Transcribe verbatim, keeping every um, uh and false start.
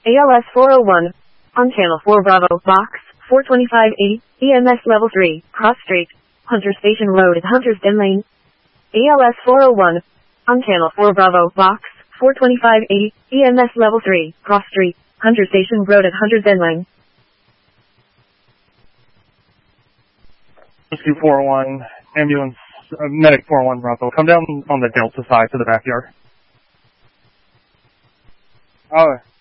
A L S four oh one. On channel four Bravo, box four twenty-five eighty, E M S level three, cross street, Hunter Station Road at Hunter's Den Lane. A L S four oh one. On channel four Bravo, box four twenty-five eighty, E M S level three, cross street, Hunter Station Road at Hunter's Den Lane. Rescue four oh one, ambulance, uh, medic four oh one Bravo. Come down on the Delta side to the backyard. Oh.